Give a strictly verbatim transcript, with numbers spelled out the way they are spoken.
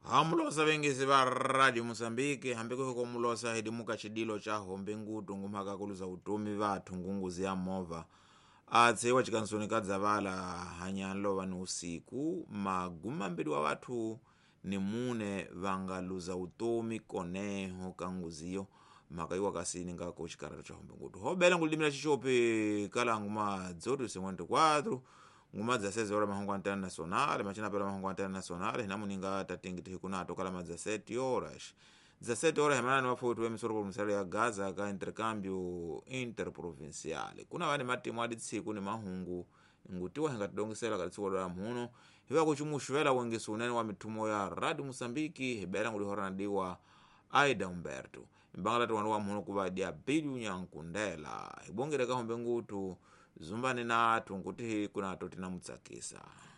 Hamulosa vengezi va Radio Mozambique hambiko ko mulosa hedi muka chidilo cha hombe ngutu ngumaka kuluza utumi vathu ngunguzi ya mova atsewa chikansoni kadzavala hanyalo vanu usiku maguma mbili wa vathu ni mune vangaluza utumi koneho kanguziyo makaiwa kasini ngako chikarata cha hombe ngutu hobela ngulidimira chichope kala nguma dzoto cinquenta e quatro nguma dezasseis horas mahongo internacional machina pela mahongo internacional namuninga tatingiti kuna tokala ma dezessete horas dezessete horas hemana no foi tu emissora provincial ya Gaza ka intercâmbio interprovincial kuna vane matimu adi tsiku ni mahungu ngutiwa henga tidongisela kalitsiko la muno hiwa kuchumushwela wengeso unene wa mitumo ya Radio Mozambique hebera nguli hora ndiwa Aida Umberto mbangala tu wa muno kuvadia bidu nyankundela ibongereka hombe ngutu zumbane na tunguti kuna totina mutsakisa.